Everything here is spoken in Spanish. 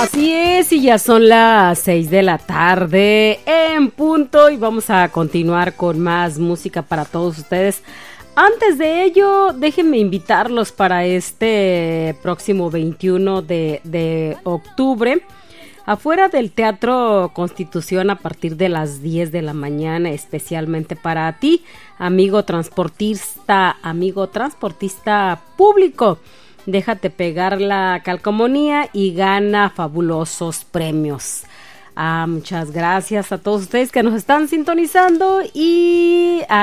Así es, y ya son las 6 de la tarde en punto y vamos a continuar con más música para todos ustedes. Antes de ello, déjenme invitarlos para este próximo 21 de octubre, afuera del Teatro Constitución a partir de las 10 de la mañana, especialmente para ti, amigo transportista público. Déjate pegar la calcomanía y gana fabulosos premios. Muchas gracias a todos ustedes que nos están sintonizando y